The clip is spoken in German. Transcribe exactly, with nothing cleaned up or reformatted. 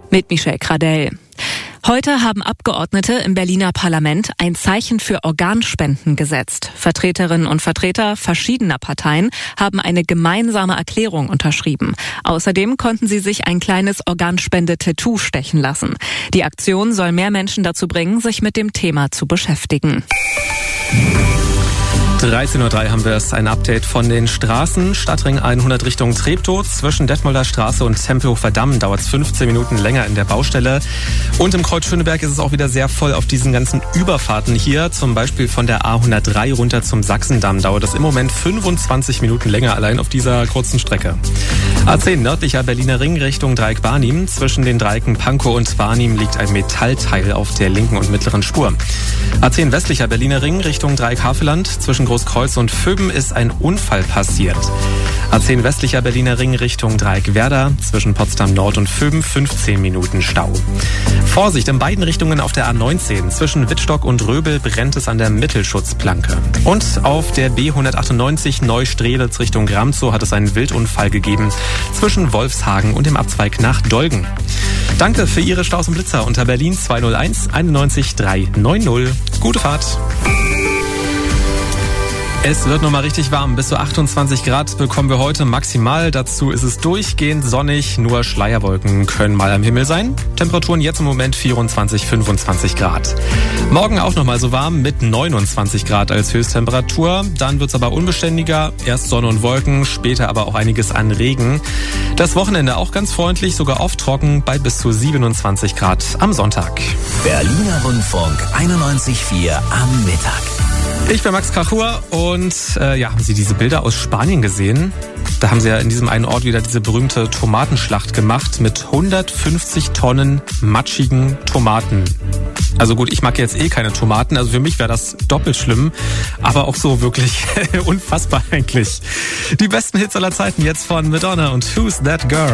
Mit Michelle Gradell. Heute haben Abgeordnete im Berliner Parlament ein Zeichen für Organspenden gesetzt. Vertreterinnen und Vertreter verschiedener Parteien haben eine gemeinsame Erklärung unterschrieben. Außerdem konnten sie sich ein kleines Organspende-Tattoo stechen lassen. Die Aktion soll mehr Menschen dazu bringen, sich mit dem Thema zu beschäftigen. dreizehn Uhr drei haben wir es, ein Update von den Straßen. Stadtring hundert Richtung Treptow. Zwischen Detmolder Straße und Tempelhofer Damm dauert es fünfzehn Minuten länger in der Baustelle. Und im Kreuz Schöneberg ist es auch wieder sehr voll auf diesen ganzen Überfahrten hier. Zum Beispiel von der A hundertdrei runter zum Sachsendamm dauert es im Moment fünfundzwanzig Minuten länger allein auf dieser kurzen Strecke. A zehn nördlicher Berliner Ring Richtung Dreieck Barnim. Zwischen den Dreiecken Pankow und Barnim liegt ein Metallteil auf der linken und mittleren Spur. A zehn westlicher Berliner Ring Richtung Dreieck Havelland. Zwischen Großkreuz und Vöben ist ein Unfall passiert. A zehn westlicher Berliner Ring Richtung Dreieck Werder. Zwischen Potsdam Nord und Vöben fünfzehn Minuten Stau. Vorsicht in beiden Richtungen auf der A neunzehn. Zwischen Wittstock und Röbel brennt es an der Mittelschutzplanke. Und auf der B hundertachtundneunzig Neustrelitz Richtung Gramzow hat es einen Wildunfall gegeben. Zwischen Wolfshagen und dem Abzweig nach Dolgen. Danke für Ihre Staus und Blitzer unter Berlin zwei null eins einundneunzig drei neun null. Gute Fahrt. Es wird nochmal richtig warm. Bis zu achtundzwanzig Grad bekommen wir heute maximal. Dazu ist es durchgehend sonnig. Nur Schleierwolken können mal am Himmel sein. Temperaturen jetzt im Moment vierundzwanzig, fünfundzwanzig Grad. Morgen auch nochmal so warm mit neunundzwanzig Grad als Höchsttemperatur. Dann wird's aber unbeständiger. Erst Sonne und Wolken, später aber auch einiges an Regen. Das Wochenende auch ganz freundlich, sogar oft trocken bei bis zu siebenundzwanzig Grad am Sonntag. Berliner Rundfunk einundneunzig Komma vier am Mittag. Ich bin Max Krachur und äh, ja, haben Sie diese Bilder aus Spanien gesehen? Da haben sie ja in diesem einen Ort wieder diese berühmte Tomatenschlacht gemacht mit hundertfünfzig Tonnen matschigen Tomaten. Also gut, ich mag jetzt eh keine Tomaten, also für mich wäre das doppelt schlimm, aber auch so wirklich unfassbar eigentlich. Die besten Hits aller Zeiten jetzt von Madonna und Who's That Girl?